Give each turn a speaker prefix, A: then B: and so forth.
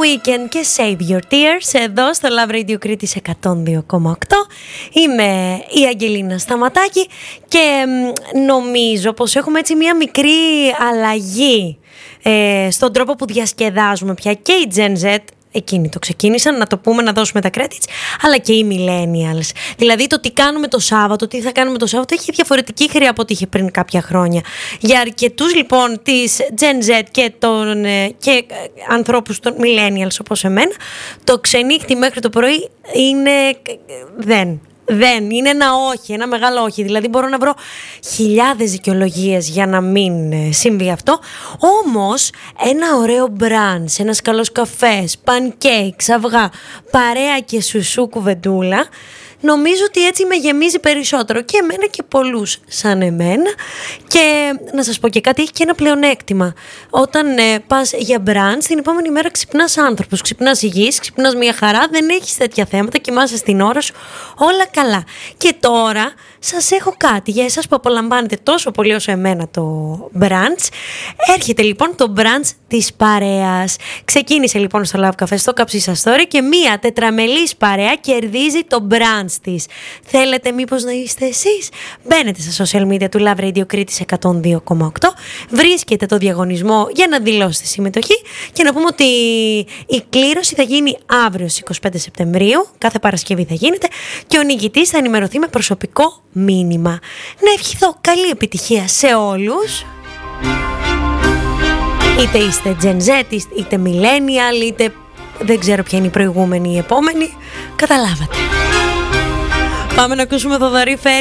A: Weekend και Save Your Tears εδώ στο Love Radio Κρήτης 102,8. Είμαι η Αγγελίνα Σταματάκη και νομίζω πως έχουμε έτσι μια μικρή αλλαγή στον τρόπο που διασκεδάζουμε πια και η Gen Z. Εκείνοι το ξεκίνησαν, να το πούμε, να δώσουμε τα credits, αλλά και οι millennials. Δηλαδή το τι κάνουμε το Σάββατο, τι θα κάνουμε το Σάββατο έχει διαφορετική χρειά από ό,τι είχε πριν κάποια χρόνια. Για αρκετούς λοιπόν της Gen Z και ανθρώπους των millennials όπως εμένα, το ξενύχτη μέχρι το πρωί είναι δεν, είναι ένα όχι, ένα μεγάλο όχι. Δηλαδή μπορώ να βρω χιλιάδες δικαιολογίες για να μην συμβεί αυτό. Όμως ένα ωραίο μπραντς, ένας καλός καφές, pancakes, αυγά, παρέα και σουσού κουβεντούλα, νομίζω ότι έτσι με γεμίζει περισσότερο και εμένα και πολλούς σαν εμένα. Και να σας πω και κάτι, έχει και ένα πλεονέκτημα. Όταν πας για μπραντς, την επόμενη μέρα ξυπνάς άνθρωπος, ξυπνάς υγιής, ξυπνάς μια χαρά, δεν έχεις τέτοια θέματα, κοιμάσαι στην ώρα σου, όλα καλά. Και τώρα σας έχω κάτι για εσάς που απολαμβάνετε τόσο πολύ όσο εμένα το brunch. Έρχεται λοιπόν το brunch της παρέας. Ξεκίνησε λοιπόν στο Love Cafe, στο Κάψι σας τώρα, και μία τετραμελής παρέα κερδίζει το brunch της. Θέλετε μήπως να είστε εσείς? Μπαίνετε στα social media του Love Radio Κρήτης 102,8, βρίσκετε το διαγωνισμό για να δηλώσετε συμμετοχή και να πούμε ότι η κλήρωση θα γίνει αύριο στις 25 Σεπτεμβρίου, κάθε Παρασκευή θα γίνεται, και ο νικητής θα ενημερωθεί με προσωπικό μήνυμα. Να ευχηθώ καλή επιτυχία σε όλους, είτε είστε Gen Z, είτε Millennial, είτε δεν ξέρω ποια είναι η προηγούμενη ή η επόμενη. Καταλάβατε. Πάμε να ακούσουμε Θοδωρή Φέρη.